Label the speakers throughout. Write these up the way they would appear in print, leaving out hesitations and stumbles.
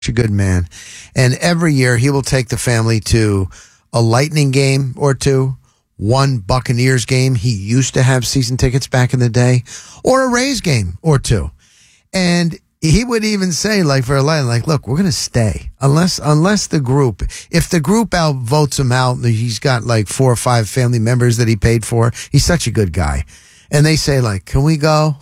Speaker 1: a good man. And every year he will take the family to a Lightning game or two, one Buccaneers game. He used to have season tickets back in the day, or a Rays game or two. And he would even say, like, for a line, like, look, we're going to stay unless the group, if the group outvotes him out, he's got like 4 or 5 family members that he paid for. He's such a good guy. And they say, like, can we go?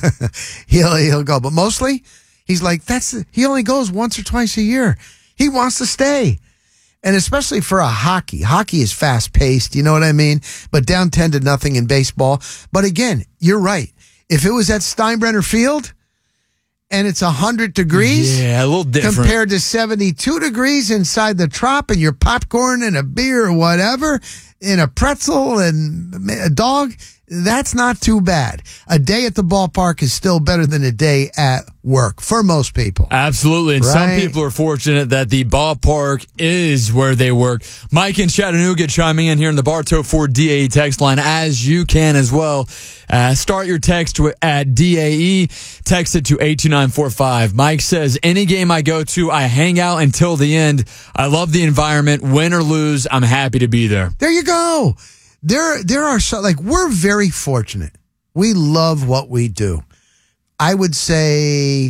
Speaker 1: he'll go. But mostly he's like, he only goes once or twice a year. He wants to stay. And especially for a hockey. Hockey is fast paced. You know what I mean? But down 10-0 in baseball. But again, you're right. If it was at Steinbrenner Field, and it's 100 degrees.
Speaker 2: Yeah, a little different.
Speaker 1: Compared to 72 degrees inside the Trop, and your popcorn and a beer or whatever, and a pretzel and a dog. That's not too bad. A day at the ballpark is still better than a day at work for most people.
Speaker 2: Absolutely. And some people are fortunate that the ballpark is where they work. Mike in Chattanooga chiming in here in the Bartow Ford DAE text line, as you can as well. Start your text at DAE. Text it to 82945. Mike says, any game I go to, I hang out until the end. I love the environment. Win or lose, I'm happy to be there.
Speaker 1: There you go. There are so, like, we're very fortunate. We love what we do. I would say,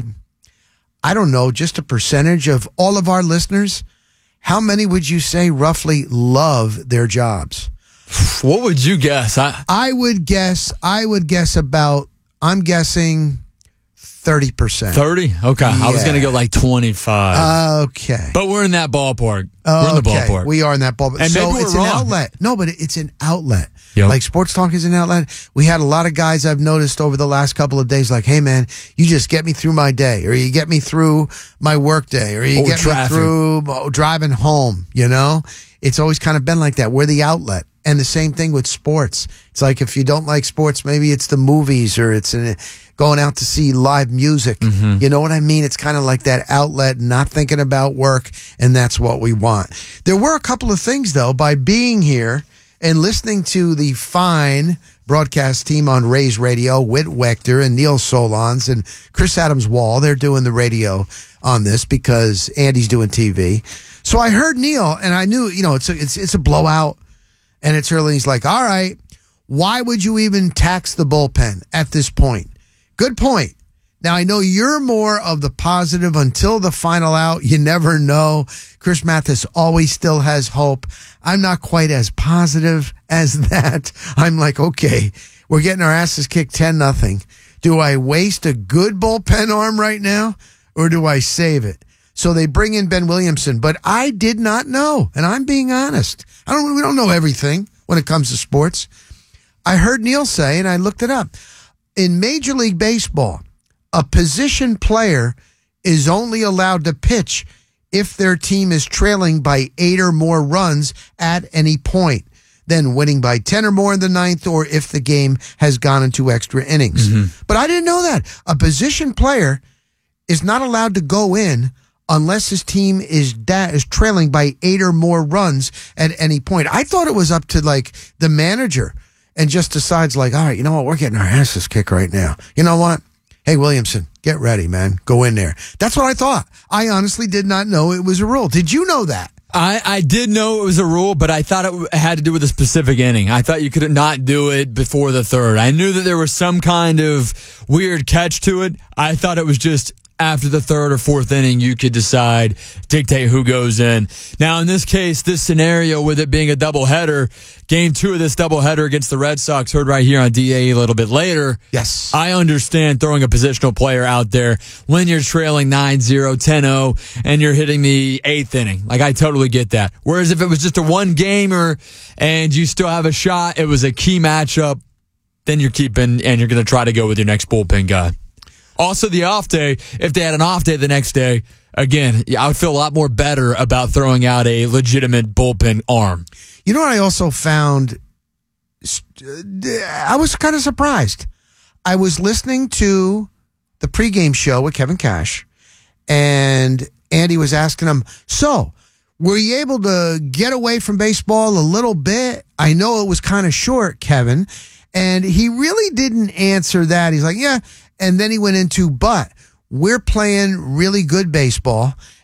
Speaker 1: I don't know, just a percentage of all of our listeners. How many would you say roughly love their jobs?
Speaker 2: What would you guess?
Speaker 1: I would guess about, I'm guessing 30%.
Speaker 2: 30? Okay.
Speaker 1: Yeah.
Speaker 2: I was going to go like 25.
Speaker 1: Okay.
Speaker 2: But we're in that ballpark. We're in the ballpark.
Speaker 1: We are in that ballpark.
Speaker 2: And
Speaker 1: so
Speaker 2: maybe
Speaker 1: it's
Speaker 2: we're
Speaker 1: an
Speaker 2: wrong.
Speaker 1: outlet. No, but it's an outlet.
Speaker 2: Yep.
Speaker 1: Like Sports Talk is an outlet. We had a lot of guys I've noticed over the last couple of days like, hey, man, you just get me through my day, or you get me through my work day, or you get
Speaker 2: traffic.
Speaker 1: me through driving home, you know? It's always kind of been like that. We're the outlet. And the same thing with sports. It's like if you don't like sports, maybe it's the movies, or it's going out to see live music.
Speaker 2: Mm-hmm.
Speaker 1: You know what I mean? It's kind of like that outlet, not thinking about work, and that's what we want. There were a couple of things, though, by being here and listening to the fine broadcast team on Rays Radio, Whit Wechter and Neil Solondz and Chris Adams-Wall. They're doing the radio on this because Andy's doing TV. So I heard Neil, and I knew, it's a blowout, and it's early. He's like, all right, why would you even tax the bullpen at this point? Good point. Now, I know you're more of the positive until the final out. You never know. Chris Mathis always still has hope. I'm not quite as positive as that. I'm like, okay, we're getting our asses kicked 10-0. Do I waste a good bullpen arm right now, or do I save it? So they bring in Ben Williamson, but I did not know, and I'm being honest. We don't know everything when it comes to sports. I heard Neil say, and I looked it up, in Major League Baseball, a position player is only allowed to pitch if their team is trailing by 8 or more runs at any point, then winning by 10 or more in the ninth, or if the game has gone into extra innings. Mm-hmm. But I didn't know that. A position player is not allowed to go in unless his team is trailing by 8 or more runs at any point. I thought it was up to, like, the manager and just decides, like, all right, you know what? We're getting our asses kicked right now. You know what? Hey, Williamson, get ready, man. Go in there. That's what I thought. I honestly did not know it was a rule. Did you know that?
Speaker 2: I did know it was a rule, but I thought it had to do with a specific inning. I thought you could not do it before the third. I knew that there was some kind of weird catch to it. I thought it was just after the third or fourth inning, you could dictate who goes in. Now, in this case, this scenario with it being a doubleheader, game 2 of this doubleheader against the Red Sox, heard right here on DAE a little bit later.
Speaker 1: Yes.
Speaker 2: I understand throwing a positional player out there when you're trailing 9-0, 10-0, and you're hitting the 8th inning. Like, I totally get that. Whereas if it was just a one-gamer and you still have a shot, it was a key matchup, then you're keeping and you're going to try to go with your next bullpen guy. Also, the off day, if they had an off day the next day, again, I would feel a lot more better about throwing out a legitimate bullpen arm.
Speaker 1: You know what I also found? I was kind of surprised. I was listening to the pregame show with Kevin Cash, and Andy was asking him, so, were you able to get away from baseball a little bit? I know it was kind of short, Kevin. And he really didn't answer that. He's like, yeah. And then he went into, but we're playing really good baseball,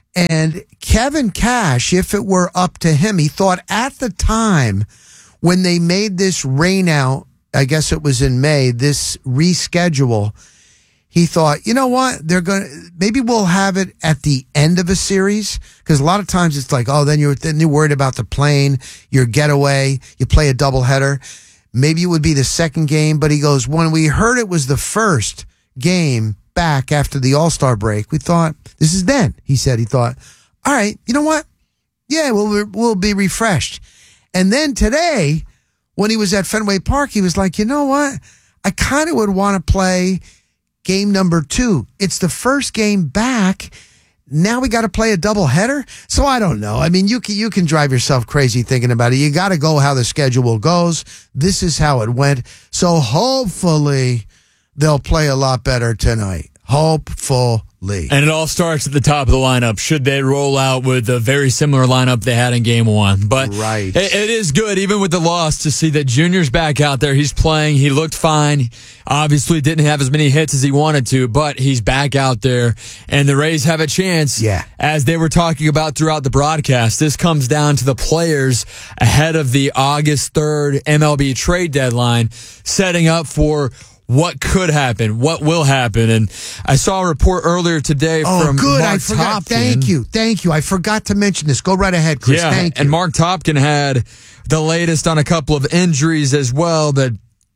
Speaker 1: And Kevin Cash, if it were up to him, he thought at the time when they made this rain out, I guess it was in May, this reschedule, he thought, you know what, maybe we'll have it at the end of a series, because a lot of times it's like, oh, then you're worried about the plane, your getaway, you play a doubleheader. Maybe it would be the second game, but he goes, when we heard it was the first game back after the All-Star break, we thought, this is then. He said, he thought, all right, you know what? Yeah, we'll be refreshed. And then today, when he was at Fenway Park, he was like, you know what? I kind of would want to play game number 2. It's the first game back. Now we got to play a doubleheader. So I don't know. I mean, you can drive yourself crazy thinking about it. You got to go how the schedule goes. This is how it went. So hopefully they'll play a lot better tonight. Hopefully.
Speaker 2: And it all starts at the top of the lineup. Should they roll out with a very similar lineup they had in game 1? But
Speaker 1: right.
Speaker 2: It is good, even with the loss, to see that Junior's back out there. He's playing. He looked fine. Obviously didn't have as many hits as he wanted to, but he's back out there. And the Rays have a chance.
Speaker 1: Yeah.
Speaker 2: As they were talking about throughout the broadcast, this comes down to the players ahead of the August 3rd MLB trade deadline, setting up for what could happen, what will happen. And I saw a report earlier today from
Speaker 1: good.
Speaker 2: Mark
Speaker 1: I forgot.
Speaker 2: Topkin.
Speaker 1: Thank you. I forgot to mention this. Go right ahead, Chris.
Speaker 2: Yeah,
Speaker 1: Thank you.
Speaker 2: and Mark Topkin had the latest on a couple of injuries as well that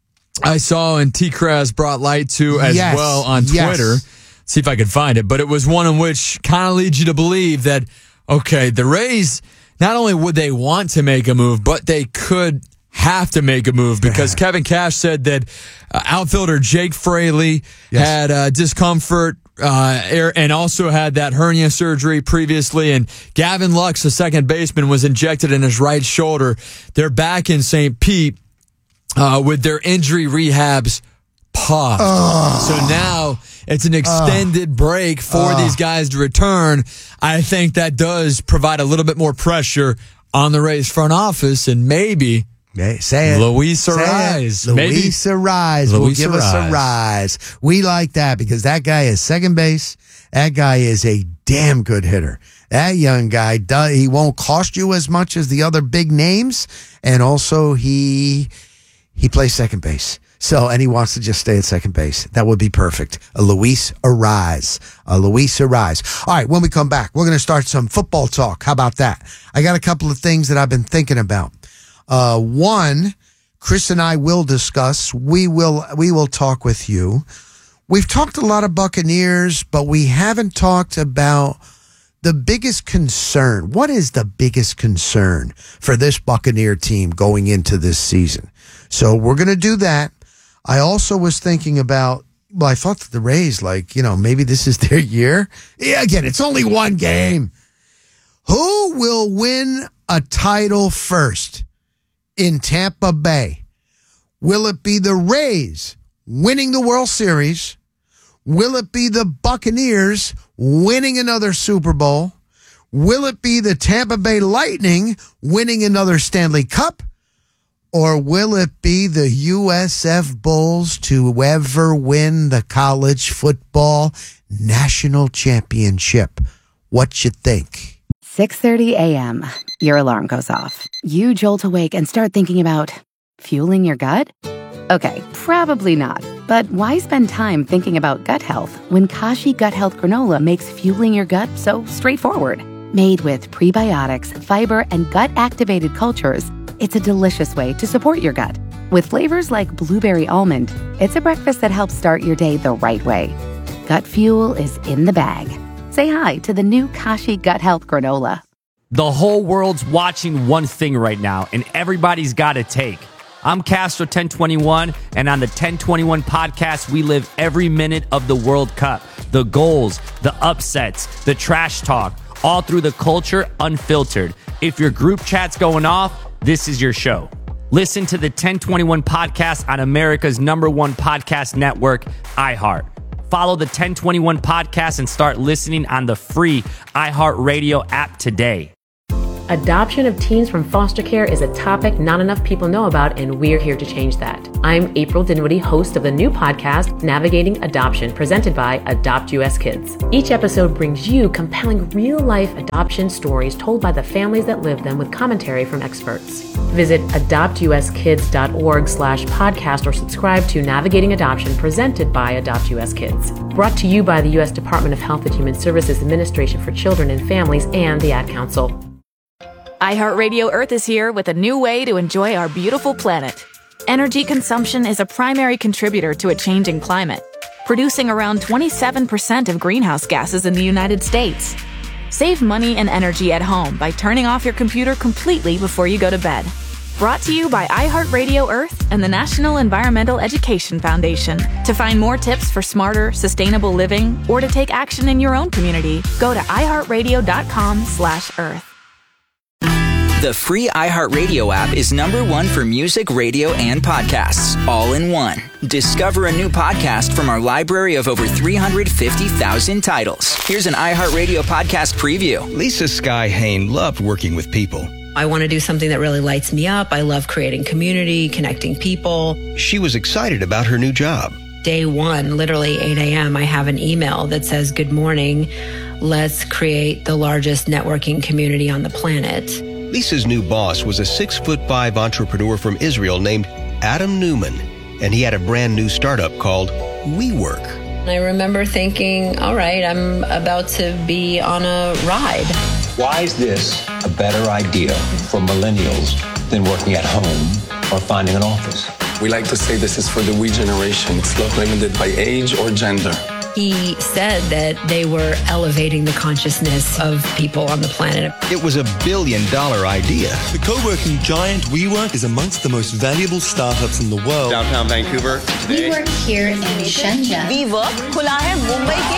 Speaker 2: I saw, and T-Kraz brought light to as well on Twitter. See if I could find it. But it was one in which kind of leads you to believe that, okay, the Rays, not only would they want to make a move, but they could have to make a move, because Kevin Cash said that outfielder Jake Fraley had discomfort and also had that hernia surgery previously, and Gavin Lux, the second baseman, was injected in his right shoulder. They're back in St. Pete with their injury rehabs paused. So now it's an extended break for these guys to return. I think that does provide a little bit more pressure on the Rays front office, and maybe
Speaker 1: say it.
Speaker 2: Luis Arraez.
Speaker 1: Luis Arraez will give us a rise. We like that because that guy is second base. That guy is a damn good hitter. That young guy, he won't cost you as much as the other big names. And also he plays second base. So, and he wants to just stay at second base. That would be perfect. A Luis Arraez. All right, when we come back, we're going to start some football talk. How about that? I got a couple of things that I've been thinking about. One, Chris and I will discuss. We will talk with you. We've talked a lot of Buccaneers, but we haven't talked about the biggest concern. What is the biggest concern for this Buccaneer team going into this season? So we're going to do that. I also was thinking about, well, I thought that the Rays, maybe this is their year. Yeah, again, it's only one game. Who will win a title first in Tampa Bay? Will it be the Rays winning the World Series? Will it be the Buccaneers winning another Super Bowl? Will it be the Tampa Bay Lightning winning another Stanley Cup? Or will it be the USF Bulls to ever win the college football national championship? What you think?
Speaker 3: 6:30 a.m. Your alarm goes off. You jolt awake and start thinking about fueling your gut? Okay, probably not. But why spend time thinking about gut health when Kashi Gut Health Granola makes fueling your gut so straightforward? Made with prebiotics, fiber, and gut-activated cultures, it's a delicious way to support your gut. With flavors like blueberry almond, it's a breakfast that helps start your day the right way. Gut fuel is in the bag. Say hi to the new Kashi Gut Health Granola.
Speaker 4: The whole world's watching one thing right now, and everybody's got a take. I'm Castro 1021, and on the 1021 podcast, we live every minute of the World Cup. The goals, the upsets, the trash talk, all through the culture unfiltered. If your group chat's going off, this is your show. Listen to the 1021 podcast on America's #1 podcast network, iHeart. Follow the 1021 podcast and start listening on the free iHeartRadio app today.
Speaker 5: Adoption of teens from foster care is a topic not enough people know about, and we're here to change that. I'm April Dinwiddie, host of the new podcast, Navigating Adoption, presented by Adopt US Kids. Each episode brings you compelling real-life adoption stories told by the families that live them with commentary from experts. Visit adoptuskids.org/podcast or subscribe to Navigating Adoption, presented by Adopt US Kids. Brought to you by the U.S. Department of Health and Human Services Administration for Children and Families and the Ad Council.
Speaker 6: iHeartRadio Earth is here with a new way to enjoy our beautiful planet. Energy consumption is a primary contributor to a changing climate, producing around 27% of greenhouse gases in the United States. Save money and energy at home by turning off your computer completely before you go to bed. Brought to you by iHeartRadio Earth and the National Environmental Education Foundation. To find more tips for smarter, sustainable living or to take action in your own community, go to iHeartRadio.com/Earth.
Speaker 7: The free iHeartRadio app is #1 for music, radio, and podcasts, all in one. Discover a new podcast from our library of over 350,000 titles. Here's an iHeartRadio podcast preview.
Speaker 8: Lisa Sky Hain loved working with people.
Speaker 9: I want to do something that really lights me up. I love creating community, connecting people.
Speaker 8: She was excited about her new job.
Speaker 9: Day one, literally 8 a.m., I have an email that says, "Good morning. Let's create the largest networking community on the planet."
Speaker 8: Lisa's new boss was a 6'5" entrepreneur from Israel named Adam Newman, and he had a brand new startup called WeWork.
Speaker 9: I remember thinking, all right, I'm about to be on a ride.
Speaker 10: Why is this a better idea for millennials than working at home or finding an office?
Speaker 11: We like to say this is for the we generation. It's not limited by age or gender.
Speaker 9: He said that they were elevating the consciousness of people on the planet.
Speaker 8: It was $1 billion idea.
Speaker 12: The co-working giant WeWork is amongst the most valuable startups in the world.
Speaker 13: Downtown Vancouver.
Speaker 14: We work here in Shenzhen.
Speaker 15: WeWork खुला है मुंबई के.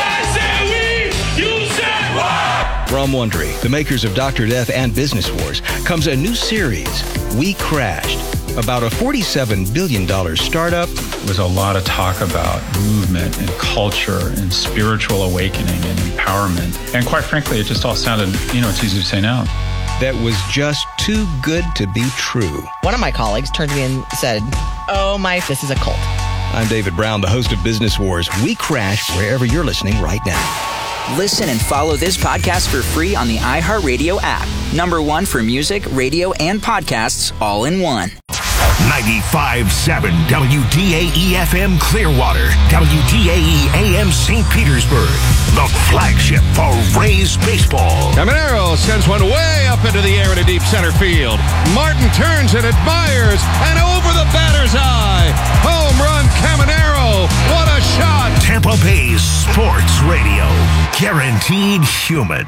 Speaker 8: From Wondery, the makers of Dr. Death and Business Wars, comes a new series, We Crashed, about a $47 billion startup.
Speaker 16: There was a lot of talk about movement and culture and spiritual awakening and empowerment. And quite frankly, it just all sounded, it's easy to say now.
Speaker 8: That was just too good to be true.
Speaker 17: One of my colleagues turned to me and said, this is a cult.
Speaker 8: I'm David Brown, the host of Business Wars. We Crashed wherever you're listening right now.
Speaker 7: Listen and follow this podcast for free on the iHeartRadio app. #1 for music, radio, and podcasts, all in one.
Speaker 18: 95.7 WDAE-FM Clearwater, WDAE AM St. Petersburg, the flagship for Rays baseball.
Speaker 19: Caminero sends one way up into the air in a deep center field. Martin turns it at Myers and over the batter's eye. Home run, Caminero. What a shot.
Speaker 18: Tampa Bay Sports Radio, guaranteed human.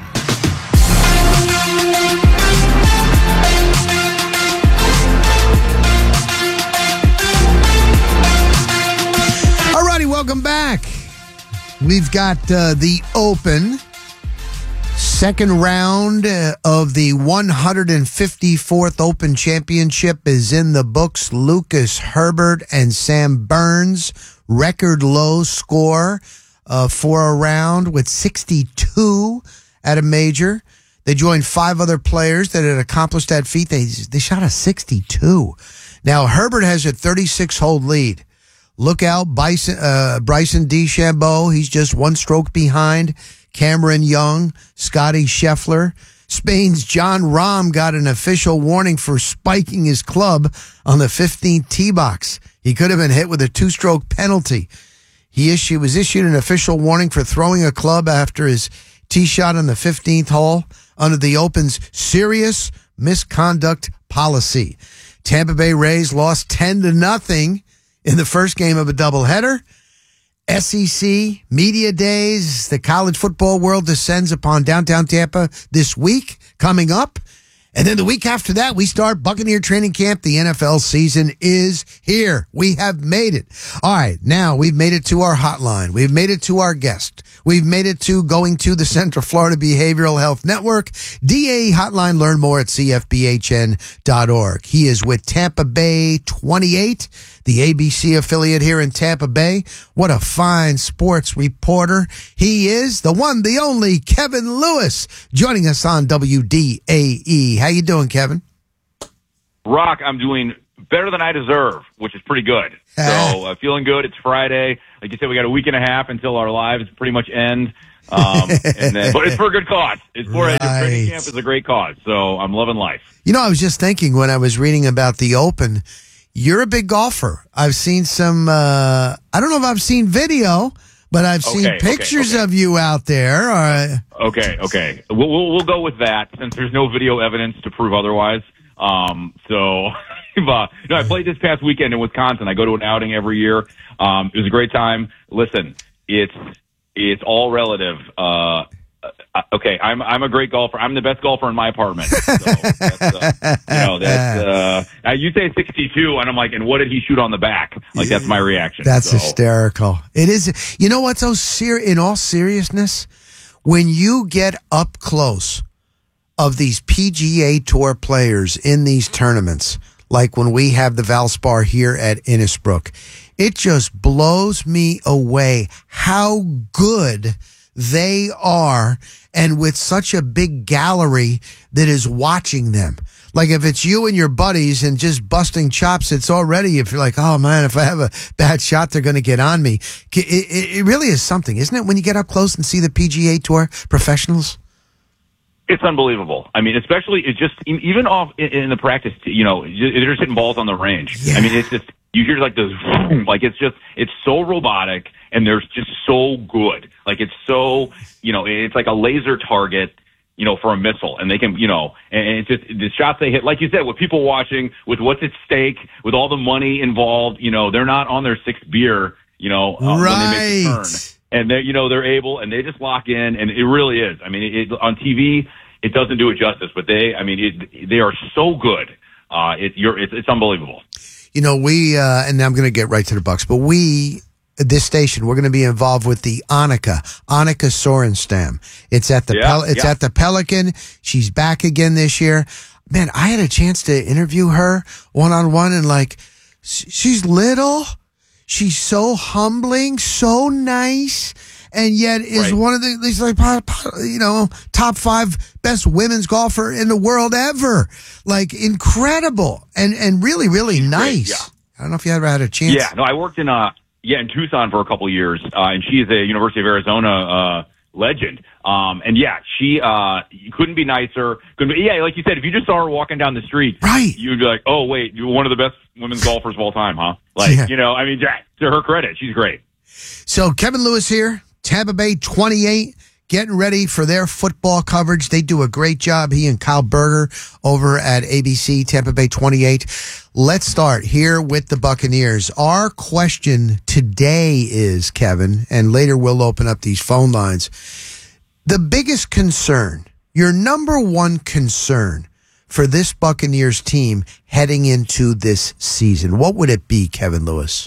Speaker 1: Alrighty, welcome back. We've got the Open. Second round of the 154th Open Championship is in the books. Lucas Herbert and Sam Burns, record low score for a round with 62 at a major. They joined 5 other players that had accomplished that feat. They shot a 62. Now, Herbert has a 36-hole lead. Look out, Bryson DeChambeau. He's just 1 stroke behind Cameron Young, Scotty Scheffler. Spain's John Rahm got an official warning for spiking his club on the 15th tee box. He could have been hit with a 2-stroke penalty. He was issued an official warning for throwing a club after his tee shot on the 15th hole under the Open's serious misconduct policy. Tampa Bay Rays lost 10-0 in the first game of a doubleheader. SEC Media Days, the college football world descends upon downtown Tampa this week coming up. And then the week after that, we start Buccaneer training camp. The NFL season is here. We have made it. All right. Now we've made it to our hotline. We've made it to our guest. We've made it to going to the Central Florida Behavioral Health Network. DAE hotline. Learn more at cfbhn.org. He is with Tampa Bay 28, the ABC affiliate here in Tampa Bay. What a fine sports reporter. He is the one, the only Kevin Lewis, joining us on WDAE. How you doing, Kevin?
Speaker 13: Rock, I'm doing better than I deserve, which is pretty good. So feeling good. It's Friday. Like you said, we got a week and a half until our lives pretty much end. But it's for a good cause. It's for training camp is a great cause. So I'm loving life.
Speaker 1: You know, I was just thinking when I was reading about the Open, you're a big golfer. I've seen some, I don't know if I've seen video, but I've seen pictures of you out there.
Speaker 13: Okay. We'll go with that since there's no video evidence to prove otherwise. No, I played this past weekend in Wisconsin. I go to an outing every year. It was a great time. Listen, it's all relative. Okay, I'm a great golfer. I'm the best golfer in my apartment. So you say 62, and I'm like, and what did he shoot on the back? Like, that's my reaction.
Speaker 1: That's hysterical. It is. You know what's so in all seriousness, when you get up close of these PGA Tour players in these tournaments, like when we have the Valspar here at Innisbrook, it just blows me away how good they are, and with such a big gallery that is watching them. Like if it's you and your buddies and just busting chops, it's already, if you're like, oh man, if I have a bad shot, they're going to get on me. It really is something, isn't it, when you get up close and see the PGA Tour professionals?
Speaker 13: It's unbelievable. I mean, especially it's just even off in the practice, they're just hitting balls on the range. Yeah. I mean, it's just, you hear like this, like it's so robotic and they're just so good. Like it's so, it's like a laser target, for a missile, and they can, and it's just the shots they hit, like you said, with people watching, with what's at stake, with all the money involved, they're not on their sixth beer, when they make the turn. And they're able, and they just lock in, and it really is. I mean, on TV, it doesn't do it justice, but they are so good. It's unbelievable.
Speaker 1: And I'm going to get right to the Bucks, but at this station, we're going to be involved with the Annika Sorenstam. It's at the at the Pelican. She's back again this year. Man, I had a chance to interview her one-on-one, and she's little. She's so humbling, so nice, and yet is one of the top 5 best women's golfer in the world ever. Like incredible and really, really nice.
Speaker 13: Yeah.
Speaker 1: I don't know if you ever had a chance.
Speaker 13: Yeah, no, I worked in Tucson for a couple of years, and she's a University of Arizona legend. She couldn't be nicer. Like you said, if you just saw her walking down the street, you'd be like, oh wait, you're one of the best women's golfers of all time, huh? To her credit, she's great.
Speaker 1: So Kevin Lewis here, Tampa Bay 28, getting ready for their football coverage. They do a great job. He and Kyle Berger over at ABC, Tampa Bay 28. Let's start here with the Buccaneers. Our question today is, Kevin, and later we'll open up these phone lines. The biggest concern, your number one concern for this Buccaneers team heading into this season, what would it be, Kevin Lewis?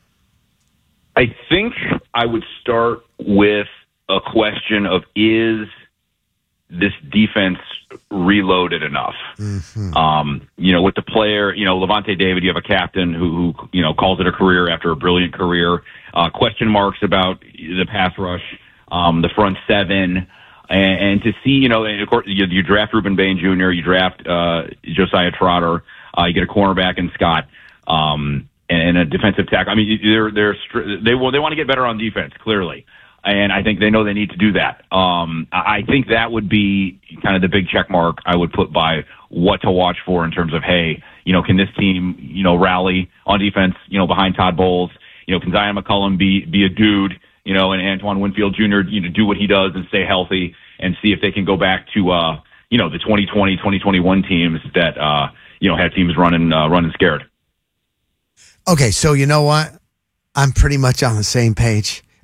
Speaker 13: I think I would start with a question of, is this defense reloaded enough? Mm-hmm. With the player, Levante David, you have a captain who calls it a career after a brilliant career. Question marks about the pass rush, the front seven, and to see, and of course, you draft Ruben Bain Jr., you draft Josiah Trotter, you get a cornerback in Scott, and a defensive tackle. I mean, they want to get better on defense, clearly. And I think they know they need to do that. I think that would be kind of the big check mark I would put by what to watch for in terms of, hey, can this team, rally on defense, behind Todd Bowles? Can Zion McCullum be a dude, and Antoine Winfield Jr., do what he does and stay healthy, and see if they can go back to, the 2020, 2021 teams that, had teams running scared.
Speaker 1: Okay, so you know what? I'm pretty much on the same page.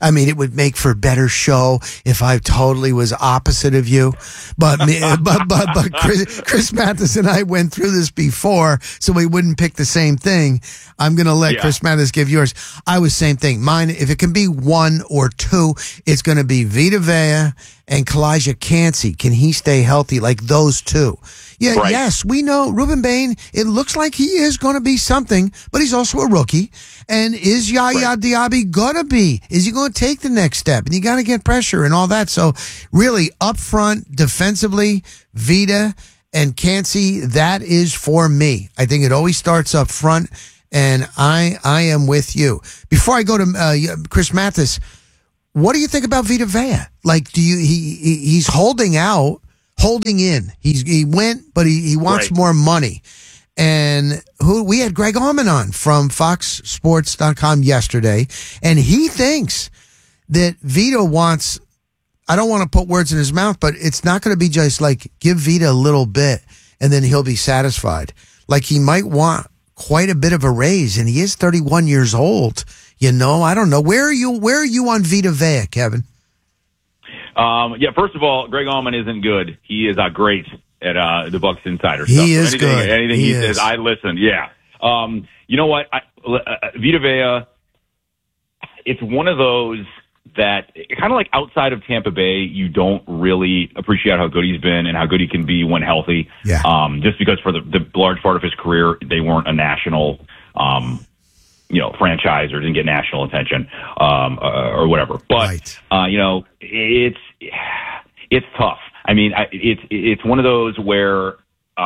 Speaker 1: I mean, it would make for a better show if I totally was opposite of you. But Chris Mathis and I went through this before, so we wouldn't pick the same thing. I'm going to let Chris Mathis give yours. I was same thing. Mine, if it can be one or two, it's going to be Vita Vea and Kalijah Kancey. Can he stay healthy like those two? Yeah, right. Yes, we know Ruben Bain, it looks like he is going to be something, but he's also a rookie. And is Yaya Diaby going to be? Is he going to take the next step? And you got to get pressure and all that. So really, up front, defensively, Vita and Kancey, that is for me. I think it always starts up front, and I am with you. Before I go to Chris Mathis, what do you think about Vita Vea? Like, he's holding in. He went, but he wants more money. And we had Greg Allman on from FoxSports.com yesterday, and he thinks that Vita wants, I don't want to put words in his mouth, but it's not going to be just like give Vita a little bit and then he'll be satisfied. Like he might want quite a bit of a raise, and he is 31 years old. You know, I don't know. Where are you on Vita Vea, Kevin?
Speaker 13: First of all, Greg Allman isn't good. He is great at the Bucs Insider stuff.
Speaker 1: He is good.
Speaker 13: Anything he says, I listen. Yeah. You know what? Vita Vea, it's one of those that kind of like outside of Tampa Bay, you don't really appreciate how good he's been and how good he can be when healthy.
Speaker 1: Yeah.
Speaker 13: Just because for the large part of his career, they weren't a national franchise or didn't get national attention, or whatever. But, it's tough. I mean, it's one of those where,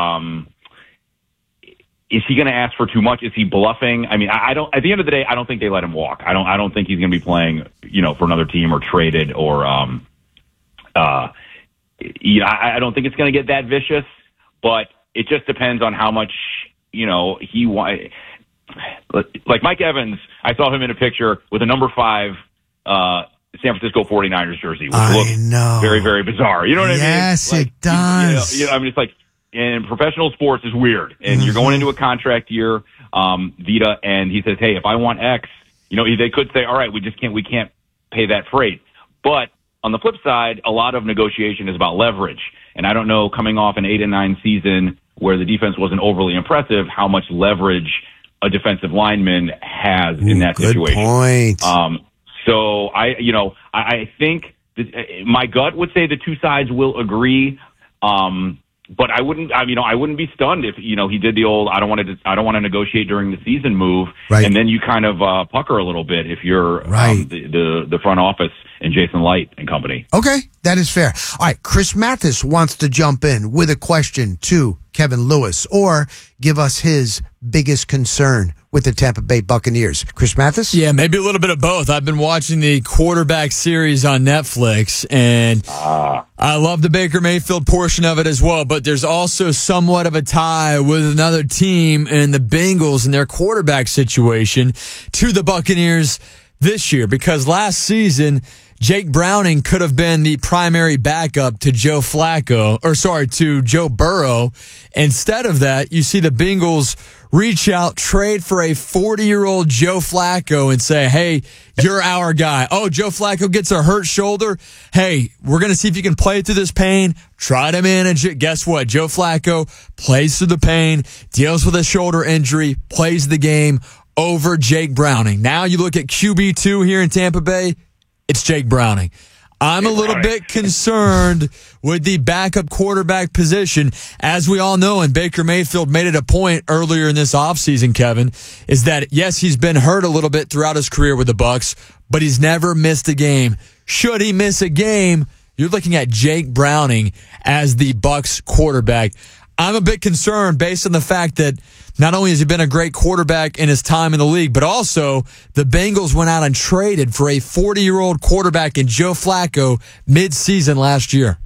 Speaker 13: is he going to ask for too much? Is he bluffing? I mean, I don't, at the end of the day, I don't think they let him walk. I don't think he's going to be playing, for another team or traded or, I don't think it's going to get that vicious, but it just depends on how much, he wants. Like Mike Evans, I saw him in a picture with a number 5 San Francisco 49ers jersey, which looked very, very bizarre. You know what I mean?
Speaker 1: Yes, it does.
Speaker 13: I mean, it's like, in professional sports is weird. And you're going into a contract year, Vita, and he says, hey, if I want X, they could say, all right, we can't pay that freight. But on the flip side, a lot of negotiation is about leverage. And I don't know, coming off an 8-9 season where the defense wasn't overly impressive, how much leverage a defensive lineman has in that situation.
Speaker 1: Good point.
Speaker 13: So I think that my gut would say the two sides will agree. But I wouldn't be stunned if, he did the old, I don't want to negotiate during the season move.
Speaker 1: Right.
Speaker 13: And then you kind of pucker a little bit if you're the front office and Jason Light and company.
Speaker 1: Okay, that is fair. All right, Chris Mathis wants to jump in with a question to Kevin Lewis or give us his biggest concern with the Tampa Bay Buccaneers. Chris Mathis?
Speaker 2: Yeah, maybe a little bit of both. I've been watching the quarterback series on Netflix, and I love the Baker Mayfield portion of it as well, but there's also somewhat of a tie with another team in the Bengals and their quarterback situation to the Buccaneers this year, because last season, Jake Browning could have been the primary backup to Joe Burrow. Instead of that, you see the Bengals reach out, trade for a 40-year-old Joe Flacco and say, hey, you're our guy. Oh, Joe Flacco gets a hurt shoulder. Hey, we're going to see if you can play through this pain. Try to manage it. Guess what? Joe Flacco plays through the pain, deals with a shoulder injury, plays the game over Jake Browning. Now you look at QB2 here in Tampa Bay, it's Jake Browning. I'm a little bit concerned with the backup quarterback position. As we all know, and Baker Mayfield made it a point earlier in this offseason, Kevin, is that, yes, he's been hurt a little bit throughout his career with the Bucs, but he's never missed a game. Should he miss a game, you're looking at Jake Browning as the Bucs quarterback. I'm a bit concerned based on the fact that not only has he been a great quarterback in his time in the league, but also the Bengals went out and traded for a 40-year-old quarterback in Joe Flacco mid-season last year.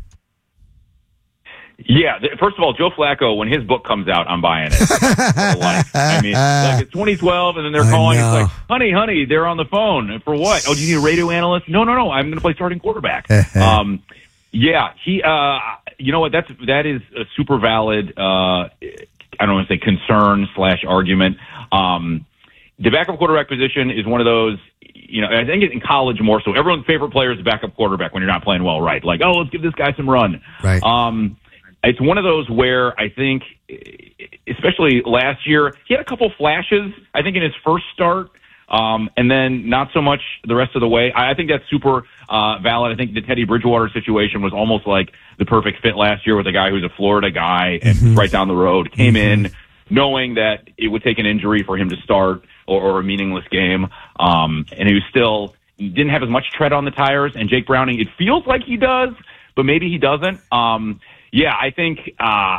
Speaker 13: Yeah, first of all, Joe Flacco, when his book comes out, I'm buying it. I mean, like it's 2012, and then they're calling. It's like, honey, they're on the phone. For what? Oh, do you need a radio analyst? No. I'm going to play starting quarterback. Yeah, he. You know what? That is a super valid. I don't want to say concern / argument. The backup quarterback position is one of those. I think in college more so, everyone's favorite player is the backup quarterback when you're not playing well, right? Like, oh, let's give this guy some run.
Speaker 1: Right.
Speaker 13: It's one of those where I think, especially last year, he had a couple flashes, I think, in his first start, and then not so much the rest of the way. I think that's super valid. I think the Teddy Bridgewater situation was almost like the perfect fit last year with a guy who's a Florida guy and right down the road, came in knowing that it would take an injury for him to start or a meaningless game, and he didn't have as much tread on the tires. And Jake Browning, it feels like he does, but maybe he doesn't. Yeah, I think,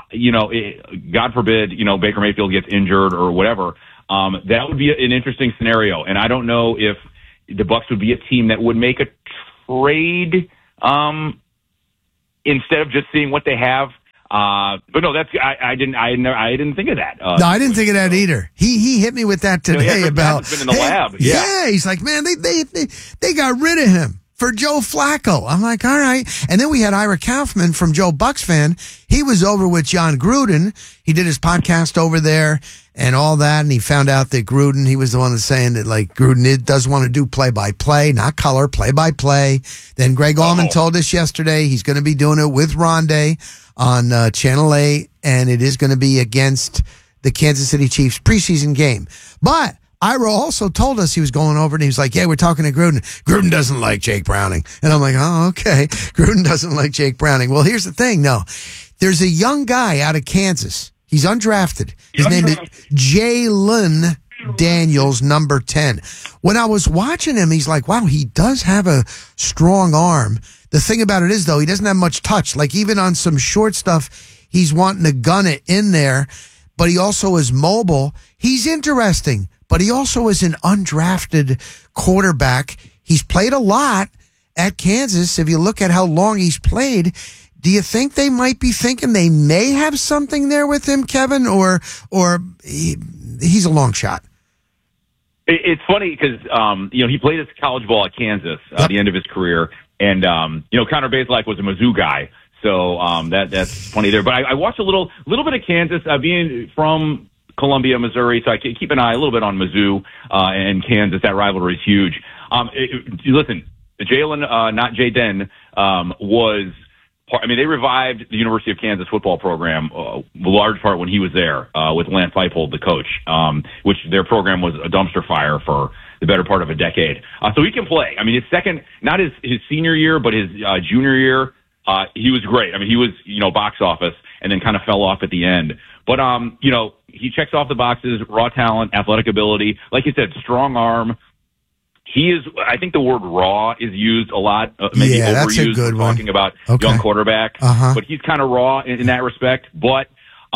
Speaker 13: God forbid, Baker Mayfield gets injured or whatever. That would be an interesting scenario. And I don't know if the Bucs would be a team that would make a trade instead of just seeing what they have. But no, I didn't think of that.
Speaker 1: No, I didn't think of that either. He hit me with that today about
Speaker 13: been in the lab.
Speaker 1: Yeah, he's like, man, they got rid of him for Joe Flacco. I'm like, all right. And then we had Ira Kaufman from Joe Bucks Fan. He was over with John Gruden. He did his podcast over there and all that. And he found out that Gruden, he was the one that's saying that like Gruden does want to do play-by-play, not color, play-by-play. Then Greg Allman told us yesterday he's going to be doing it with Rondé on Channel 8, and it is going to be against the Kansas City Chiefs preseason game. But Ira also told us he was going over and he was like, yeah, we're talking to Gruden. Gruden doesn't like Jake Browning. And I'm like, oh, okay. Gruden doesn't like Jake Browning. Well, here's the thing, though. There's a young guy out of Kansas. He's undrafted. His name is Jalen Daniels, number 10. When I was watching him, he's like, wow, he does have a strong arm. The thing about it is, though, he doesn't have much touch. Like, even on some short stuff, he's wanting to gun it in there. But he also is mobile. He's interesting. But he also is an undrafted quarterback. He's played a lot at Kansas. If you look at how long he's played, do you think they might be thinking they may have something there with him, Kevin, or he's a long shot?
Speaker 13: It's funny because he played his college ball at Kansas at the end of his career, and Connor Bazelak was a Mizzou guy, so that's funny there. But I watched a little bit of Kansas, being from Columbia, Missouri, so I keep an eye a little bit on Mizzou and Kansas. That rivalry is huge. Listen, Jalen, not Jaden, was part. I mean, they revived the University of Kansas football program, large part when he was there with Lance Leipold, the coach, which their program was a dumpster fire for the better part of a decade. So he can play. I mean, his second, not his senior year, but his junior year, he was great. I mean, he was, box office and then kind of fell off at the end. But, he checks off the boxes, raw talent, athletic ability. Like you said, strong arm. He is, I think the word raw is used a lot, maybe overused
Speaker 1: that's a good
Speaker 13: when talking about young quarterback. But he's kind of raw in that respect. But,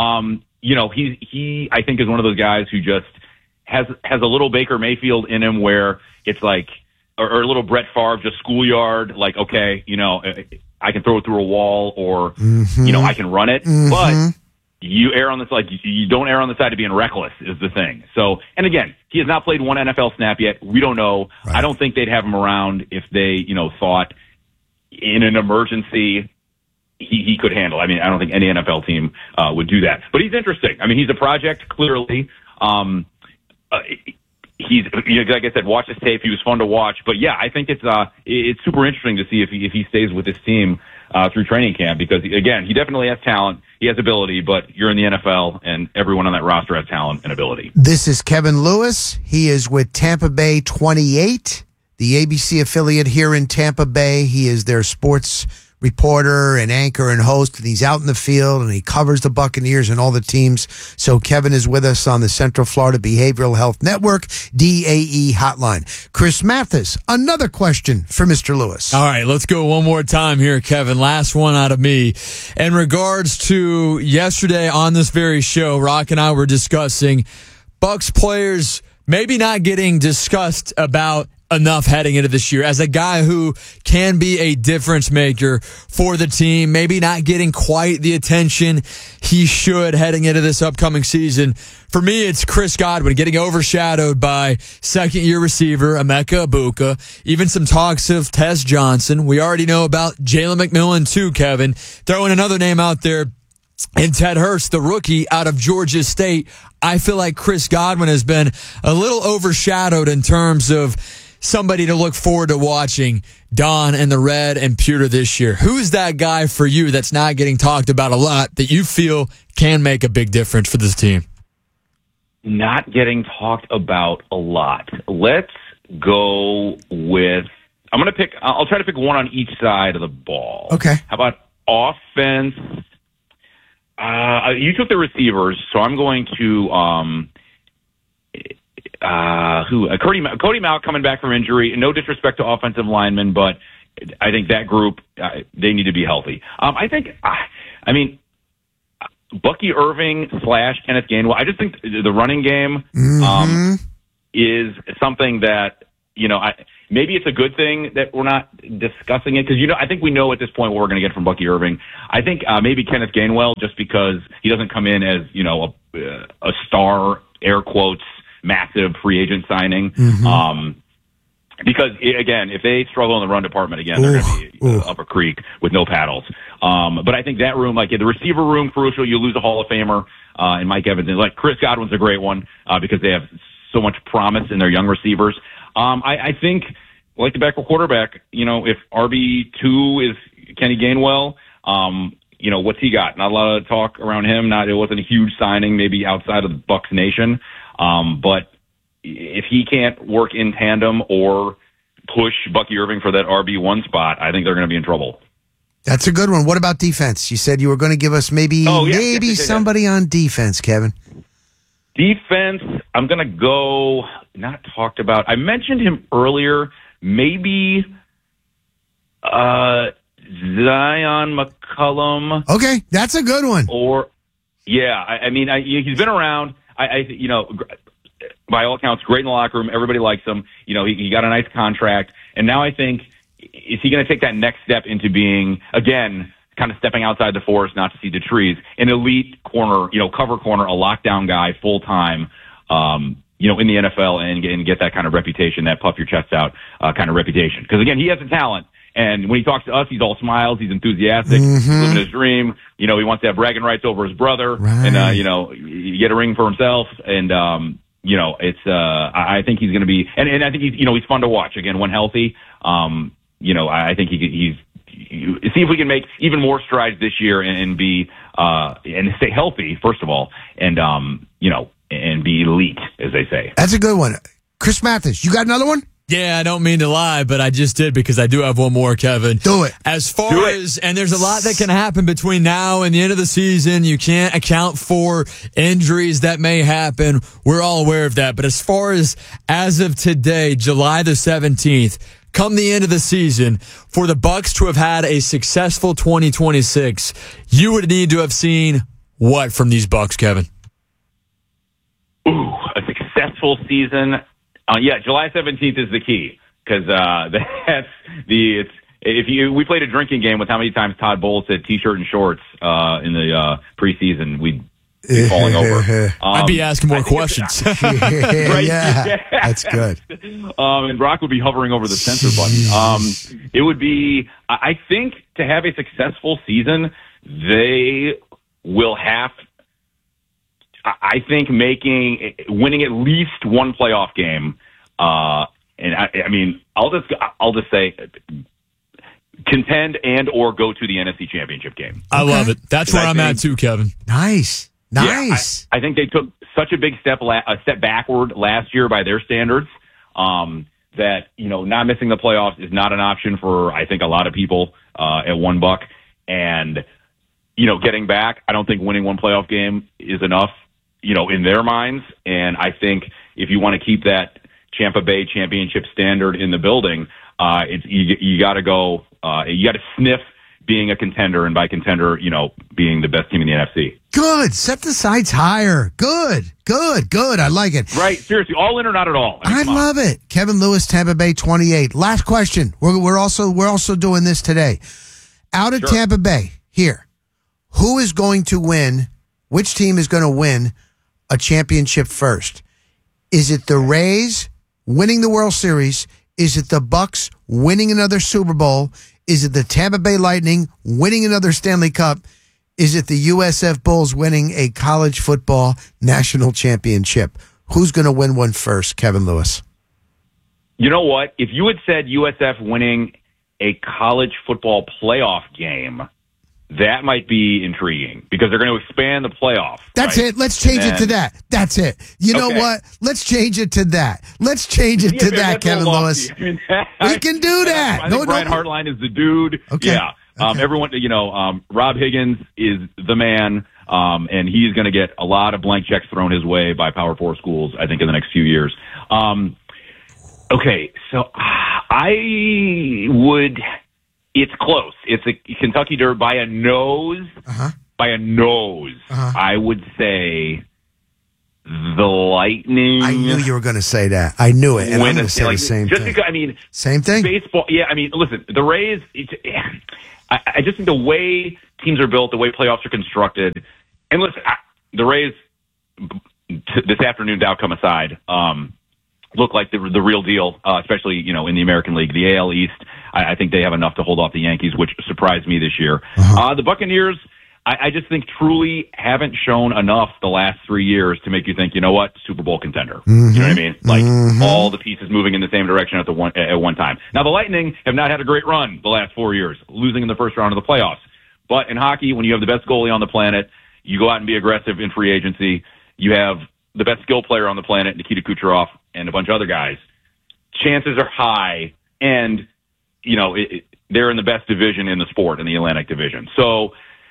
Speaker 13: he, I think, is one of those guys who just has a little Baker Mayfield in him where it's like, or a little Brett Favre, just schoolyard, like, okay, I can throw it through a wall or, I can run it. But you err on the side. You don't err on the side of being reckless is the thing. So, and again, he has not played one NFL snap yet. We don't know. Right. I don't think they'd have him around if they, thought in an emergency he could handle. I mean, I don't think any NFL team would do that. But he's interesting. I mean, he's a project clearly. He's like I said, watch his tape. He was fun to watch. But yeah, I think it's super interesting to see if he stays with this team through training camp because again, he definitely has talent. He has ability, but you're in the NFL, and everyone on that roster has talent and ability.
Speaker 1: This is Kevin Lewis. He is with Tampa Bay 28, the ABC affiliate here in Tampa Bay. He is their sports reporter and anchor and host, and he's out in the field, and he covers the Buccaneers and all the teams. So Kevin is with us on the Central Florida Behavioral Health Network, DAE hotline. Chris Mathis, another question for Mr. Lewis.
Speaker 2: All right, let's go one more time here, Kevin. Last one out of me. In regards to yesterday on this very show, Rock and I were discussing Bucs players maybe not getting discussed about enough heading into this year as a guy who can be a difference maker for the team, maybe not getting quite the attention he should heading into this upcoming season. For me, it's Chris Godwin getting overshadowed by second-year receiver Emeka Egbuka, even some talks of Tez Johnson. We already know about Jalen McMillan too, Kevin. Throwing another name out there, and Ted Hurst, the rookie out of Georgia State. I feel like Chris Godwin has been a little overshadowed in terms of somebody to look forward to watching Don and the Red and Pewter this year, who's that guy for you that's not getting talked about a lot that you feel can make a big difference for this team?
Speaker 13: Not getting talked about a lot. Let's go with, I'll try to pick one on each side of the ball.
Speaker 1: Okay.
Speaker 13: How about offense? You took the receivers, so I'm going to Cody Mauch coming back from injury. No disrespect to offensive linemen, but I think that group they need to be healthy. Bucky Irving / Kenneth Gainwell. I just think the running game is something that maybe it's a good thing that we're not discussing it because I think we know at this point what we're going to get from Bucky Irving. I think maybe Kenneth Gainwell just because he doesn't come in as a star, air quotes, massive free agent signing. Because again, if they struggle in the run department again, they're going to be up a creek with no paddles. But I think that room, like the receiver room, crucial. You lose a Hall of Famer in Mike Evans, and like Chris Godwin's a great one because they have so much promise in their young receivers. I think like the backup quarterback, if RB2 is Kenny Gainwell, what's he got? Not a lot of talk around him. It wasn't a huge signing, maybe outside of the Bucs nation, but if he can't work in tandem or push Bucky Irving for that RB1 spot, I think they're going to be in trouble.
Speaker 1: That's a good one. What about defense? You said you were going to give us maybe somebody on defense, Kevin.
Speaker 13: Defense, I'm going to go, not talked about. I mentioned him earlier, maybe Zion McCollum.
Speaker 1: Okay, that's a good one.
Speaker 13: He's been around. By all accounts, great in the locker room. Everybody likes him. He got a nice contract. And now I think, is he going to take that next step into being, again, kind of stepping outside the forest, not to see the trees, an elite corner, cover corner, a lockdown guy full time, in the NFL and get that kind of reputation, that puff your chest out kind of reputation. Because again, he has the talent. And when he talks to us, he's all smiles. He's enthusiastic. He's living his dream. He wants to have bragging rights over his brother. Right. And, you get a ring for himself. And, I think he's going to be, and I think he's fun to watch. Again, when healthy, I think he's see if we can make even more strides this year and be, and stay healthy, first of all, and, and be elite, as they say.
Speaker 1: That's a good one. Chris Mathis, you got another one?
Speaker 2: Yeah, I don't mean to lie, but I just did because I do have one more, Kevin.
Speaker 1: Do it.
Speaker 2: As far as, and there's a lot that can happen between now and the end of the season. You can't account for injuries that may happen. We're all aware of that. But as of today, July the 17th, come the end of the season, for the Bucs to have had a successful 2026, you would need to have seen what from these Bucs, Kevin?
Speaker 13: Ooh, a successful season. July 17th is the key because we played a drinking game with how many times Todd Bowles said T-shirt and shorts in the preseason, we'd be falling over.
Speaker 2: I'd be asking more questions.
Speaker 13: Right?
Speaker 1: Yeah, that's good.
Speaker 13: And Brock would be hovering over the censor button. It would be, I think, to have a successful season, they will have. I think winning at least one playoff game, and I'll just say contend and or go to the NFC Championship game.
Speaker 2: I love it. That's where I'm at too, Kevin.
Speaker 1: Nice.
Speaker 13: Yeah, I think they took such a big step backward last year by their standards. That not missing the playoffs is not an option for I think a lot of people at $1, and getting back. I don't think winning one playoff game is enough. In their minds. And I think if you want to keep that Tampa Bay championship standard in the building, you got to go, you got to sniff being a contender, and by contender, being the best team in the NFC.
Speaker 1: Good. Set the sights higher. Good. I like it.
Speaker 13: Right. Seriously, all in or not at all.
Speaker 1: I love it. Kevin Lewis, Tampa Bay 28. Last question. We're also doing this today. Out of Tampa Bay, here, who is going to win? Which team is going to win a championship first? Is it the Rays winning the World Series? Is it the Bucs winning another Super Bowl? Is it the Tampa Bay Lightning winning another Stanley Cup? Is it the USF Bulls winning a college football national championship? Who's going to win one first, Kevin Lewis?
Speaker 13: You know what? If you had said USF winning a college football playoff game, that might be intriguing because they're going to expand the playoff.
Speaker 1: That's
Speaker 13: right?
Speaker 1: it. Let's change it to that. That's it. You know what? Let's change it to that. Let's change it to that, Kevin Lewis. We can do that.
Speaker 13: I think Brian Hartline is the dude.
Speaker 1: Okay.
Speaker 13: Yeah. Everyone, Rob Higgins is the man, and he's going to get a lot of blank checks thrown his way by Power 4 schools, I think, in the next few years. Okay, so it's close. It's a Kentucky Derby by a nose. By a nose. I would say the Lightning.
Speaker 1: I knew you were going to say that. I knew it, and I'm going to say the same
Speaker 13: just
Speaker 1: thing.
Speaker 13: Because,
Speaker 1: same thing?
Speaker 13: Baseball, yeah, listen, the Rays, I just think the way teams are built, the way playoffs are constructed, and listen, the Rays, this afternoon's outcome aside, look like the real deal, especially, in the American League. The AL East, I think they have enough to hold off the Yankees, which surprised me this year. The Buccaneers, I just think truly haven't shown enough the last 3 years to make you think, you know what, Super Bowl contender. You know what I mean? Like all the pieces moving in the same direction at one time. Now the Lightning have not had a great run the last 4 years, losing in the first round of the playoffs. But in hockey, when you have the best goalie on the planet, you go out and be aggressive in free agency. You have the best skill player on the planet, Nikita Kucherov, and a bunch of other guys. Chances are high, and they're in the best division in the sport, in the Atlantic Division. So.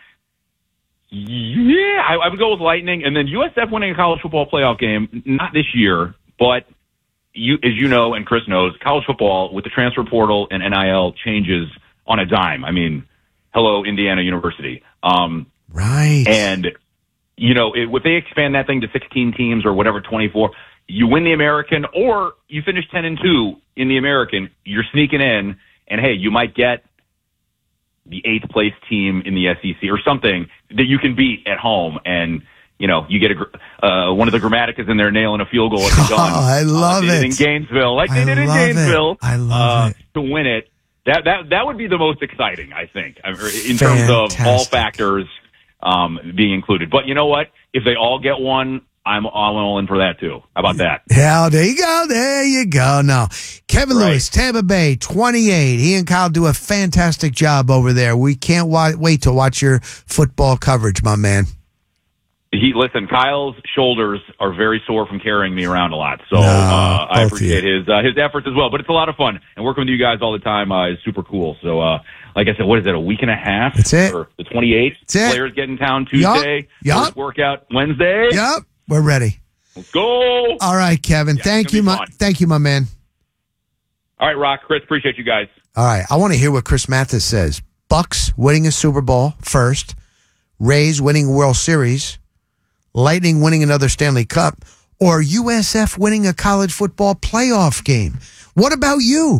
Speaker 13: Yeah, I would go with Lightning, and then USF winning a college football playoff game, not this year, but as you know, and Chris knows, college football with the transfer portal and NIL changes on a dime. Hello, Indiana University.
Speaker 1: Right.
Speaker 13: And, if they expand that thing to 16 teams or whatever, 24, you win the American or you finish 10-2 in the American, you're sneaking in, and hey, you might get the 8th place team in the SEC or something that you can beat at home. And, you get one of the Grammaticas in there nailing a field goal at the gun.
Speaker 1: I love it.
Speaker 13: In Gainesville, like they did in Gainesville.
Speaker 1: I love it.
Speaker 13: To win it. That would be the most exciting, I think, in terms of all factors being included. But you know what? If they all get one, I'm all in for that, too. How about that?
Speaker 1: Yeah, there you go. There you go. Now, Kevin Lewis, Tampa Bay, 28. He and Kyle do a fantastic job over there. We can't wait to watch your football coverage, my man.
Speaker 13: Listen, Kyle's shoulders are very sore from carrying me around a lot, so I appreciate his efforts as well. But it's a lot of fun, and working with you guys all the time is super cool. So, like I said, what is it, a week and a half?
Speaker 1: That's it.
Speaker 13: For the 28th. Players get in town Tuesday. First workout Wednesday.
Speaker 1: Yep. We're ready.
Speaker 13: Let's go.
Speaker 1: All right, Kevin. Thank you, my man.
Speaker 13: All right, Rock, Chris, appreciate you guys.
Speaker 1: All right, I want to hear what Chris Mathis says. Bucks winning a Super Bowl first, Rays winning a World Series, Lightning winning another Stanley Cup, or USF winning a college football playoff game. What about you?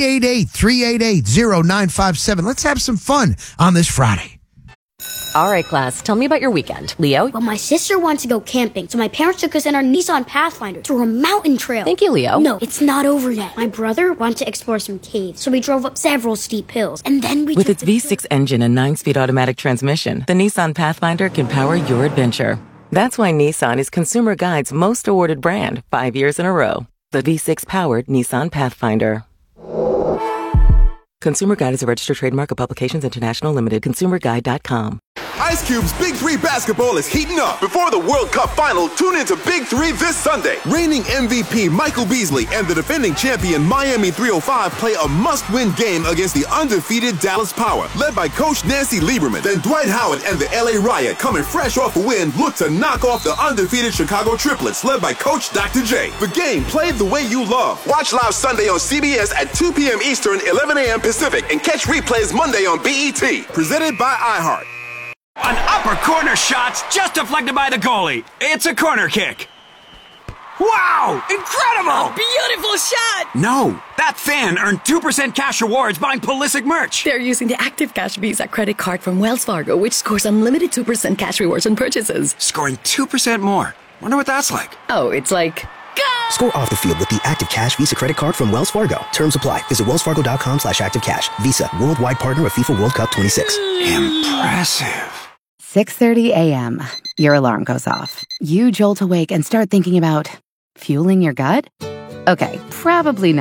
Speaker 1: 888-388-0957. Let's have some fun on this Friday.
Speaker 20: All right, class, tell me about your weekend. Leo?
Speaker 21: Well, my sister wanted to go camping, so my parents took us in our Nissan Pathfinder through a mountain trail.
Speaker 20: Thank you, Leo.
Speaker 21: No, it's not over yet. My brother wanted to explore some caves, so we drove up several steep hills, and then we
Speaker 22: With its V6 engine and 9-speed automatic transmission, the Nissan Pathfinder can power your adventure. That's why Nissan is Consumer Guide's most awarded brand 5 years in a row. The V6-powered Nissan Pathfinder. Consumer Guide is a registered trademark of Publications International Limited. ConsumerGuide.com.
Speaker 23: Ice Cube's Big 3 basketball is heating up. Before the World Cup final, tune into Big 3 this Sunday. Reigning MVP Michael Beasley and the defending champion Miami 305 play a must-win game against the undefeated Dallas Power, led by Coach Nancy Lieberman. Then Dwight Howard and the LA Riot, coming fresh off a win, look to knock off the undefeated Chicago Triplets, led by Coach Dr. J. The game played the way you love. Watch live Sunday on CBS at 2 p.m. Eastern, 11 a.m. Pacific, and catch replays Monday on BET. Presented by iHeart.
Speaker 24: An upper corner shot's just deflected by the goalie. It's a corner kick. Wow! Incredible!
Speaker 15: A beautiful shot!
Speaker 24: No, that fan earned 2% cash rewards buying Pulisic merch.
Speaker 25: They're using the Active Cash Visa credit card from Wells Fargo, which scores unlimited 2% cash rewards on purchases.
Speaker 24: Scoring 2% more. Wonder what that's like.
Speaker 25: Oh, it's like...
Speaker 26: Score off the field with the Active Cash Visa credit card from Wells Fargo. Terms apply. Visit wellsfargo.com/activecash. Visa, worldwide partner of FIFA World Cup 26.
Speaker 24: Impressive.
Speaker 3: 6:30 a.m. Your alarm goes off. You jolt awake and start thinking about fueling your gut? Okay, probably not.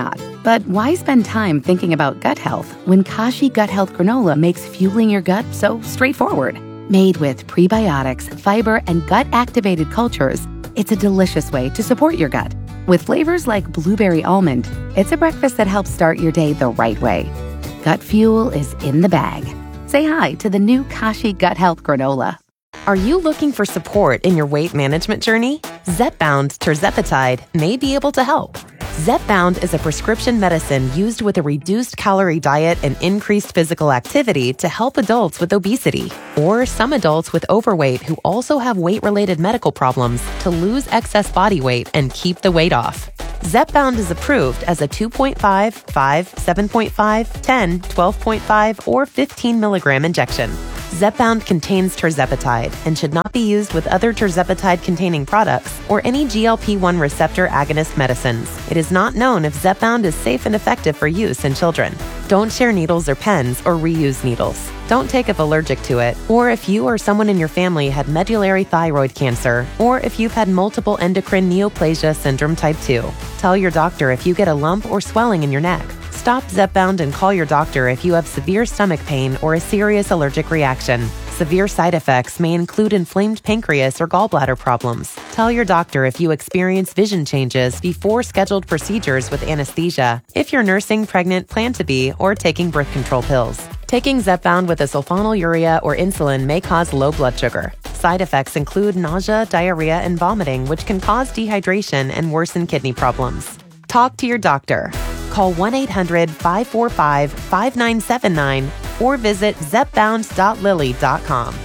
Speaker 3: But why spend time thinking about gut health when Kashi Gut Health Granola makes fueling your gut so straightforward? Made with prebiotics, fiber, and gut-activated cultures, it's a delicious way to support your gut. With flavors like blueberry almond, it's a breakfast that helps start your day the right way. Gut fuel is in the bag. Say hi to the new Kashi Gut Health Granola.
Speaker 4: Are you looking for support in your weight management journey? Zepbound Tirzepatide may be able to help. Zepbound is a prescription medicine used with a reduced calorie diet and increased physical activity to help adults with obesity, or some adults with overweight who also have weight-related medical problems to lose excess body weight and keep the weight off. Zepbound is approved as a 2.5, 5, 7.5, 10, 12.5, or 15 milligram injection. Zepbound contains tirzepatide and should not be used with other tirzepatide-containing products or any GLP-1 receptor agonist medicines. It is not known if Zepbound is safe and effective for use in children. Don't share needles or pens or reuse needles. Don't take if allergic to it, or if you or someone in your family had medullary thyroid cancer, or if you've had multiple endocrine neoplasia syndrome type 2. Tell your doctor if you get a lump or swelling in your neck. Stop Zepbound and call your doctor if you have severe stomach pain or a serious allergic reaction. Severe side effects may include inflamed pancreas or gallbladder problems. Tell your doctor if you experience vision changes before scheduled procedures with anesthesia, if you're nursing, pregnant, plan to be, or taking birth control pills. Taking Zepbound with a sulfonylurea or insulin may cause low blood sugar. Side effects include nausea, diarrhea, and vomiting, which can cause dehydration and worsen kidney problems. Talk to your doctor. Call 1-800-545-5979 or visit zepbound.lilly.com.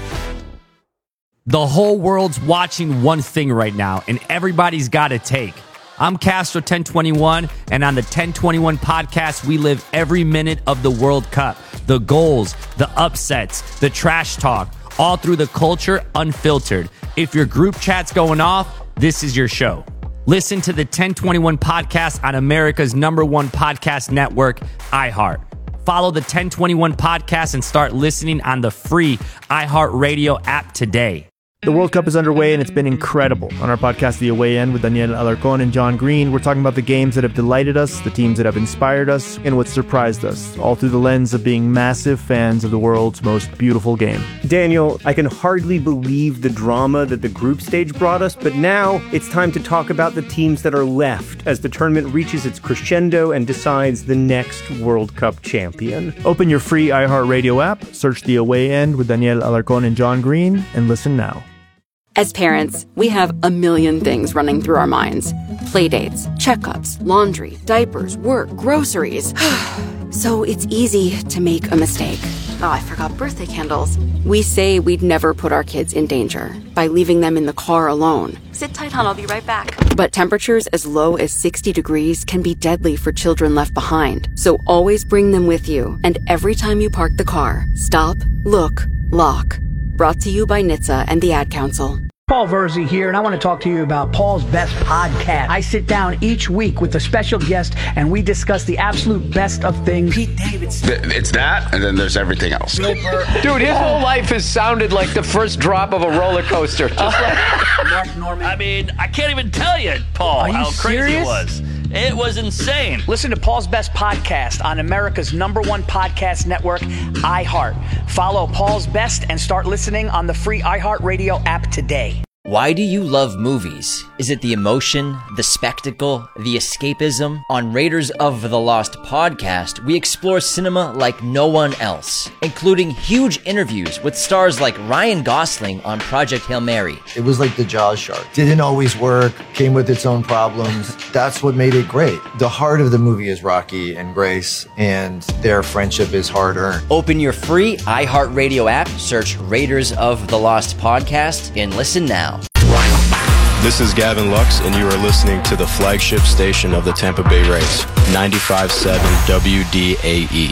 Speaker 5: The whole world's watching one thing right now, and everybody's got a take. I'm Castro 1021, and on the 1021 podcast, we live every minute of the World Cup. The goals, the upsets, the trash talk, all through the culture, unfiltered. If your group chat's going off, this is your show. Listen to the 1021 podcast on America's #1 podcast network, iHeart. Follow the 1021 podcast and start listening on the free iHeartRadio app today.
Speaker 6: The World Cup is underway and it's been incredible. On our podcast, The Away End, with Daniel Alarcón and John Green, we're talking about the games that have delighted us, the teams that have inspired us, and what surprised us, all through the lens of being massive fans of the world's most beautiful game.
Speaker 9: Daniel, I can hardly believe the drama that the group stage brought us, but now it's time to talk about the teams that are left as the tournament reaches its crescendo and decides the next World Cup champion.
Speaker 6: Open your free iHeartRadio app, search The Away End with Daniel Alarcón and John Green, and listen now.
Speaker 10: As parents, we have a million things running through our minds. Playdates, checkups, laundry, diapers, work, groceries. So it's easy to make a mistake. Oh, I forgot birthday candles. We say we'd never put our kids in danger by leaving them in the car alone.
Speaker 25: Sit tight, hon. I'll be right back.
Speaker 10: But temperatures as low as 60 degrees can be deadly for children left behind. So always bring them with you. And every time you park the car, stop, look, lock. Brought to you by NHTSA and the Ad Council.
Speaker 11: Paul Verzi here, and I want to talk to you about Paul's Best Podcast. I sit down each week with a special guest, and we discuss the absolute best of things. Pete Davidson.
Speaker 27: It's that, and then there's everything else.
Speaker 28: Dude, his whole life has sounded like the first drop of a roller coaster. Just like
Speaker 29: Mark Norman. I mean, I can't even tell you, Paul, how crazy it was. It was insane.
Speaker 11: Listen to Paul's Best Podcast on America's #1 podcast network, iHeart. Follow Paul's Best and start listening on the free iHeartRadio app today.
Speaker 30: Why do you love movies? Is it the emotion, the spectacle, the escapism? On Raiders of the Lost podcast, we explore cinema like no one else, including huge interviews with stars like Ryan Gosling on Project Hail Mary.
Speaker 31: It was like the Jaws shark. Didn't always work, came with its own problems. That's what made it great. The heart of the movie is Rocky and Grace, and their friendship is hard-earned.
Speaker 30: Open your free iHeartRadio app, search Raiders of the Lost podcast, and listen now.
Speaker 32: This is Gavin Lux, and you are listening to the flagship station of the Tampa Bay Rays, 95.7 WDAE.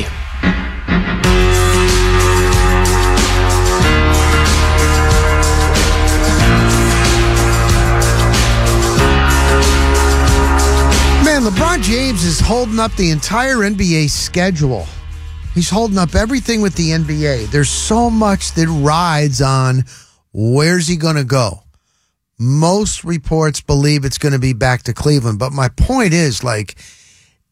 Speaker 1: Man, LeBron James is holding up the entire NBA schedule. He's holding up everything with the NBA. There's so much that rides on where's he going to go. Most reports believe it's going to be back to Cleveland. But my point is, like,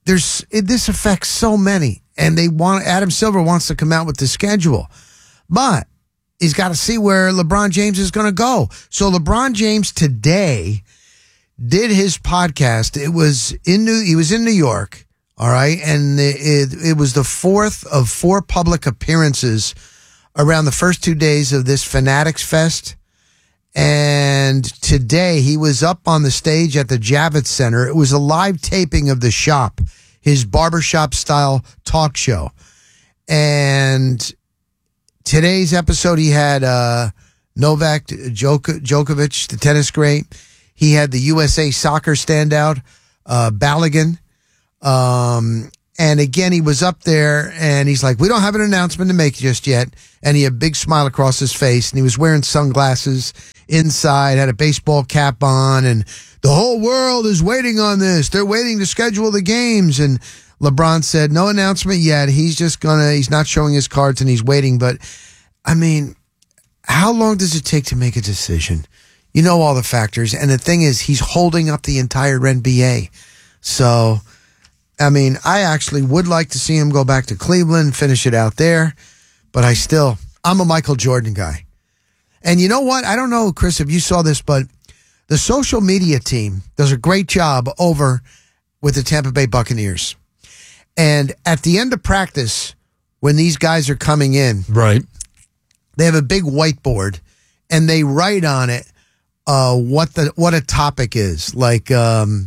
Speaker 1: this affects so many, and Adam Silver wants to come out with the schedule, but he's got to see where LeBron James is going to go. So LeBron James today did his podcast. He was in New York, all right, and it was the fourth of 4 public appearances around the first 2 days of this Fanatics Fest. And today he was up on the stage at the Javits Center. It was a live taping of The Shop, his barbershop style talk show. And today's episode, he had Novak Djokovic, the tennis great. He had the USA soccer standout, Balogun. And again, he was up there and he's like, we don't have an announcement to make just yet. And he had a big smile across his face and he was wearing sunglasses inside, had a baseball cap on, and the whole world is waiting on this. They're waiting to schedule the games. And LeBron said, no announcement yet. He's not showing his cards and he's waiting. But I mean, how long does it take to make a decision? You know all the factors. And the thing is, he's holding up the entire NBA. So, I mean, I actually would like to see him go back to Cleveland, finish it out there. But I'm a Michael Jordan guy. And you know what? I don't know, Chris, if you saw this, but the social media team does a great job over with the Tampa Bay Buccaneers. And at the end of practice, when these guys are coming in,
Speaker 2: right,
Speaker 1: they have a big whiteboard and they write on it what a topic is. Like, do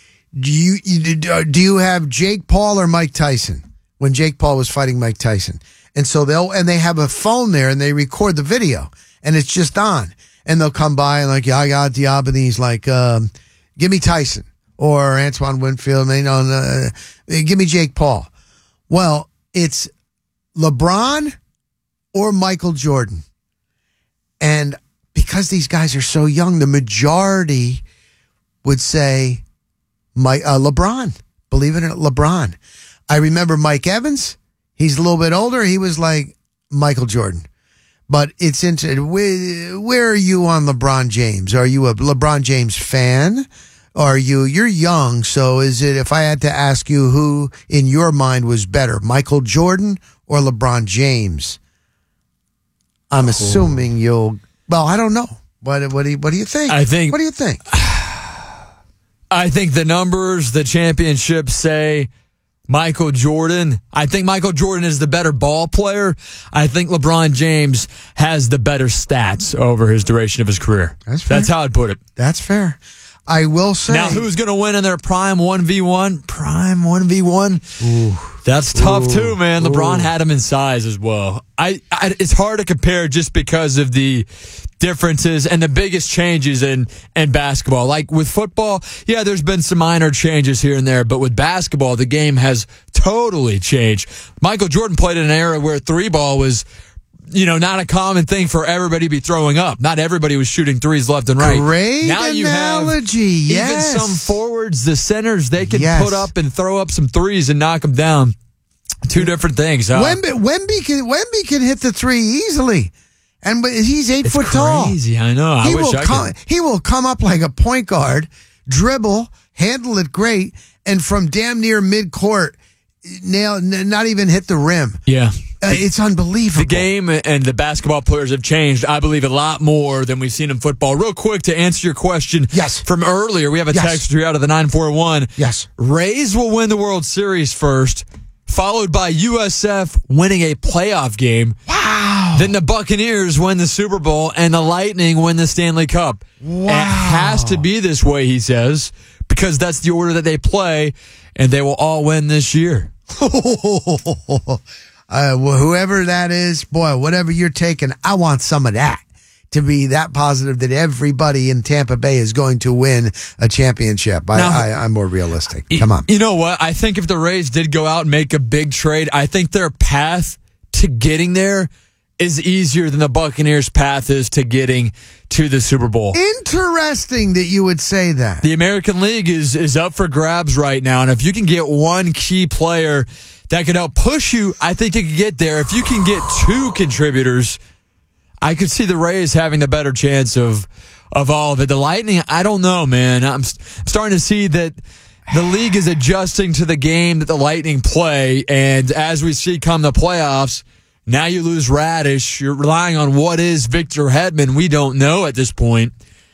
Speaker 1: you have Jake Paul or Mike Tyson? When Jake Paul was fighting Mike Tyson. And so they have a phone there and they record the video and it's just on. And they'll come by and like, yeah, I got Diab, and he's like, give me Tyson or Antoine Winfield, give me Jake Paul. Well, it's LeBron or Michael Jordan. And because these guys are so young, the majority would say LeBron. Believe it or not, LeBron. I remember Mike Evans. He's a little bit older. He was like Michael Jordan. But it's interesting. Where are you on LeBron James? Are you a LeBron James fan? You're young, so is it, if I had to ask you who in your mind was better, Michael Jordan or LeBron James? I'm assuming I don't know. What do you think? What do you think?
Speaker 2: I think the numbers, the championships say Michael Jordan. I think Michael Jordan is the better ball player. I think LeBron James has the better stats over his duration of his career.
Speaker 1: That's fair.
Speaker 2: That's how I'd put it.
Speaker 1: That's fair. I will say.
Speaker 2: Now, who's going to win in their prime 1v1? Prime 1v1? Ooh. That's tough too, man. LeBron had him in size as well. It's hard to compare just because of the differences and the biggest changes in basketball. Like with football, yeah, there's been some minor changes here and there, but with basketball, the game has totally changed. Michael Jordan played in an era where 3-ball was, not a common thing for everybody to be throwing up. Not everybody was shooting threes left and right.
Speaker 1: Great
Speaker 2: now you
Speaker 1: analogy.
Speaker 2: Have even some forwards, the centers, they can put up and throw up some threes and knock them down. Two different things.
Speaker 1: Wemby can hit the three easily. And he's 8 foot tall.
Speaker 2: Crazy, I know.
Speaker 1: He will come up like a point guard, dribble, handle it great, and from damn near mid-court, not even hit the rim.
Speaker 2: Yeah.
Speaker 1: It's unbelievable.
Speaker 2: The game and the basketball players have changed, I believe, a lot more than we've seen in football. Real quick, to answer your question from earlier, we have a text out of the 941.
Speaker 1: Yes.
Speaker 2: Rays will win the World Series first, followed by USF winning a playoff game.
Speaker 1: Wow.
Speaker 2: Then the Buccaneers win the Super Bowl, and the Lightning win the Stanley Cup.
Speaker 1: Wow.
Speaker 2: It has to be this way, he says, because that's the order that they play, and they will all win this year.
Speaker 1: Whoever that is, boy, whatever you're taking, I want some of that to be that positive that everybody in Tampa Bay is going to win a championship. I'm more realistic. Come on.
Speaker 2: You know what? I think if the Rays did go out and make a big trade, I think their path to getting there is easier than the Buccaneers' path is to getting to the Super Bowl.
Speaker 1: Interesting that you would say that.
Speaker 2: The American League is up for grabs right now, and if you can get one key player that could help push you, I think you could get there. If you can get two contributors, I could see the Rays having the better chance of all of it. The Lightning, I don't know, man. I'm starting to see that the league is adjusting to the game that the Lightning play, and as we see come the playoffs, now you lose Radish. You're relying on what is Victor Hedman. We don't know at this point.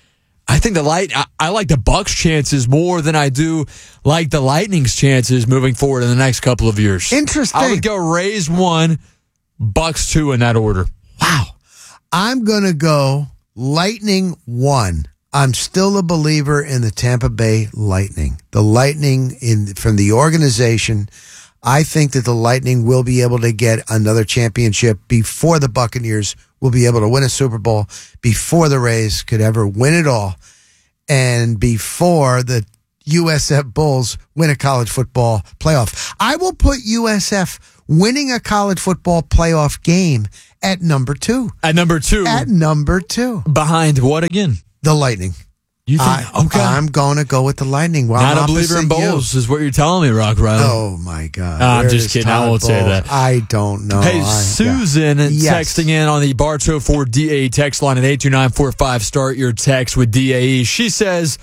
Speaker 2: I think I like the Bucks' chances more than I do like the Lightning's chances moving forward in the next couple of years.
Speaker 1: Interesting.
Speaker 2: I would go Rays 1, Bucks 2 in that order.
Speaker 1: Wow. I'm going to go Lightning 1. I'm still a believer in the Tampa Bay Lightning. The Lightning from the organization, I think that the Lightning will be able to get another championship before the Buccaneers will be able to win a Super Bowl, before the Rays could ever win it all, and before the USF Bulls win a college football playoff. I will put USF winning a college football playoff game at number 2.
Speaker 2: At number 2?
Speaker 1: At number 2.
Speaker 2: Behind what again?
Speaker 1: The Lightning.
Speaker 2: You think? Okay.
Speaker 1: I'm going to go with the Lightning. Well,
Speaker 2: not a believer in Bulls is what you're telling me, Rock Riley.
Speaker 1: Oh, my God.
Speaker 2: I'm just kidding. I won't say that.
Speaker 1: I don't know.
Speaker 2: Hey, Susan texting in on the Bartow Ford DAE text line at 82945. Start your text with DAE. She says,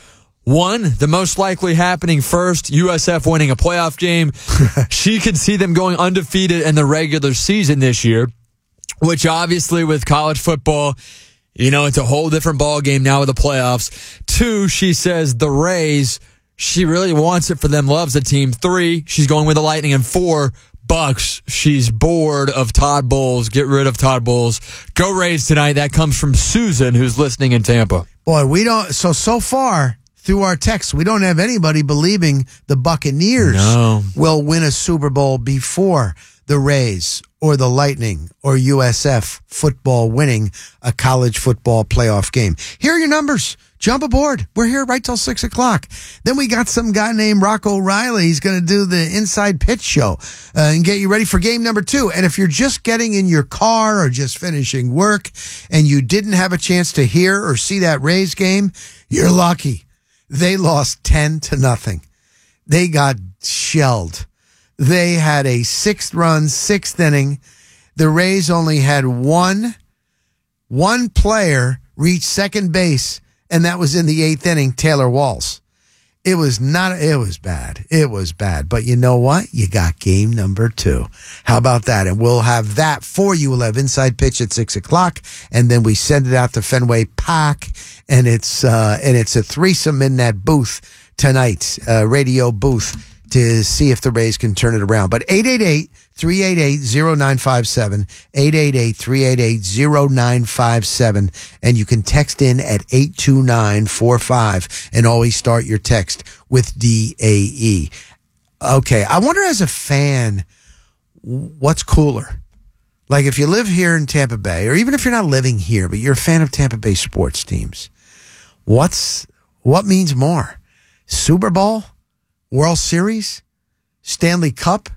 Speaker 2: 1, the most likely happening first, USF winning a playoff game. She could see them going undefeated in the regular season this year, which obviously with college football, it's a whole different ball game now with the playoffs. 2, she says the Rays, she really wants it for them, loves the team. 3, she's going with the Lightning. And 4, Bucks, she's bored of Todd Bowles. Get rid of Todd Bowles. Go Rays tonight. That comes from Susan, who's listening in Tampa.
Speaker 1: Boy, we don't. So far through our texts, we don't have anybody believing the Buccaneers will win a Super Bowl before the Rays or the Lightning or USF football winning a college football playoff game. Here are your numbers. Jump aboard. We're here right till 6 o'clock. Then we got some guy named Rock O'Reilly. He's going to do the Inside Pitch show and get you ready for game number 2. And if you're just getting in your car or just finishing work and you didn't have a chance to hear or see that Rays game, you're lucky. They lost 10-0. They got shelled. They had a 6th run, 6th inning. The Rays only had one player reach second base, and that was in the 8th inning, Taylor Walls. It was bad. It was bad. But you know what? You got game number 2. How about that? And we'll have that for you. We'll have Inside Pitch at 6 o'clock, and then we send it out to Fenway Park, and it's a threesome in that booth tonight, radio booth, to see if the Rays can turn it around. But 888-388-0957, 888-388-0957, and you can text in at 82945 and always start your text with DAE. Okay, I wonder as a fan, what's cooler? Like if you live here in Tampa Bay, or even if you're not living here, but you're a fan of Tampa Bay sports teams, what means more? Super Bowl? World Series, Stanley Cup,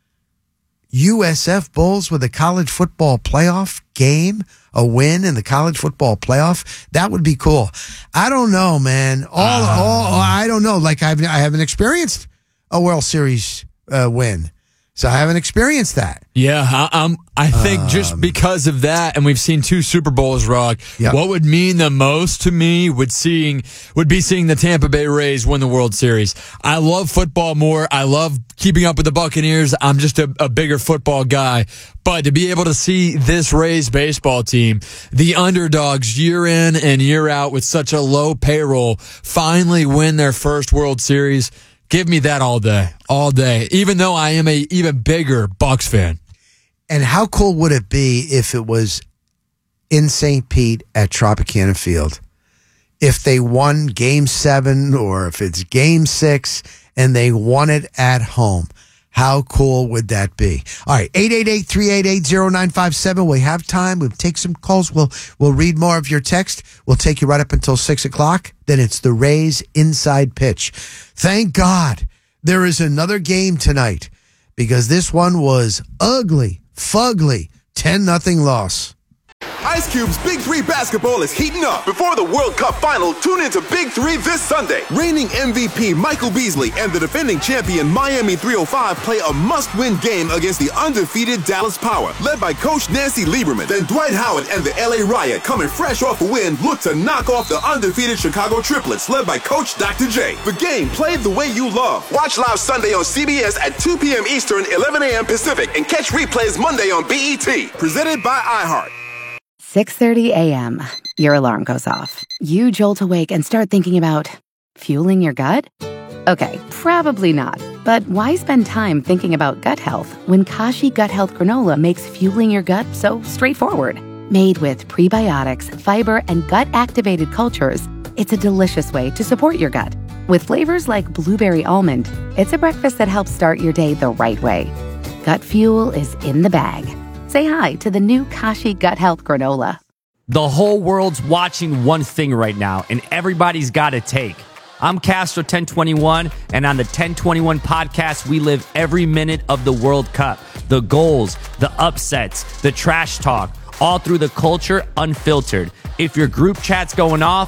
Speaker 1: USF Bulls with a college football playoff game, a win in the college football playoff. That would be cool. I don't know, man. I don't know. Like I haven't experienced a World Series win, so I haven't experienced that.
Speaker 2: Yeah, I think just because of that, and we've seen 2 Super Bowls, Rock, what would mean the most to me would be seeing the Tampa Bay Rays win the World Series. I love football more. I love keeping up with the Buccaneers. I'm just a bigger football guy. But to be able to see this Rays baseball team, the underdogs year in and year out with such a low payroll, finally win their first World Series, give me that all day, even though I am a even bigger Bucs fan.
Speaker 1: And how cool would it be if it was in St. Pete at Tropicana Field? If they won Game 7 or if it's Game 6 and they won it at home, how cool would that be? All right, 888-388-0957. We have time. We'll take some calls. We'll read more of your text. We'll take you right up until 6 o'clock. Then it's the Rays Inside Pitch. Thank God there is another game tonight because this one was ugly, fugly, 10-0 loss.
Speaker 23: Ice Cube's Big 3 basketball is heating up. Before the World Cup final, tune into Big 3 this Sunday. Reigning MVP Michael Beasley and the defending champion Miami 305 play a must-win game against the undefeated Dallas Power, led by Coach Nancy Lieberman. Then Dwight Howard and the LA Riot, coming fresh off a win, look to knock off the undefeated Chicago Triplets, led by Coach Dr. J. The game played the way you love. Watch live Sunday on CBS at 2 p.m. Eastern, 11 a.m. Pacific, and catch replays Monday on BET. Presented by iHeart.
Speaker 3: 6:30 a.m. Your alarm goes off. You jolt awake and start thinking about fueling your gut? Okay, probably not. But why spend time thinking about gut health when Kashi Gut Health Granola makes fueling your gut so straightforward? Made with prebiotics, fiber, and gut-activated cultures, it's a delicious way to support your gut. With flavors like blueberry almond, it's a breakfast that helps start your day the right way. Gut fuel is in the bag. Say hi to the new Kashi Gut Health Granola.
Speaker 5: The whole world's watching one thing right now, and everybody's got a take. I'm Castro 1021, and on the 1021 podcast, we live every minute of the World Cup. The goals, the upsets, the trash talk, all through the culture unfiltered. If your group chat's going off,